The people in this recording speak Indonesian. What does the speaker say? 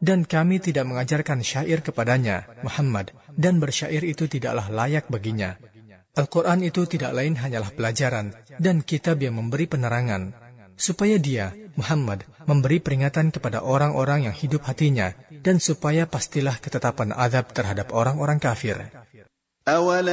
Dan kami tidak mengajarkan syair kepadanya, Muhammad, dan bersyair itu tidaklah layak baginya. Al-Quran itu tidak lain hanyalah pelajaran dan kitab yang memberi penerangan, supaya dia, Muhammad, memberi peringatan kepada orang-orang yang hidup hatinya, dan supaya pastilah ketetapan azab terhadap orang-orang kafir.